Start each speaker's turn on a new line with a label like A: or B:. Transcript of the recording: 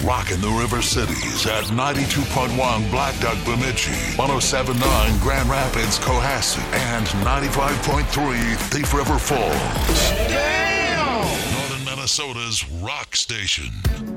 A: rocking the River Cities at 92.1 Black Duck Bemidji, 107.9 Grand Rapids, Cohasset, and 95.3 Thief River Falls. Damn! Northern Minnesota's rock station.